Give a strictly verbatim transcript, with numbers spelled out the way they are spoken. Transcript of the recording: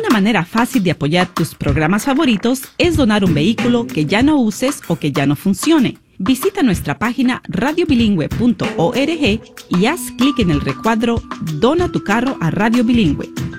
Una manera fácil de apoyar tus programas favoritos es donar un vehículo que ya no uses o que ya no funcione. Visita nuestra página radio bilingüe punto org y haz clic en el recuadro Dona tu carro a Radio Bilingüe.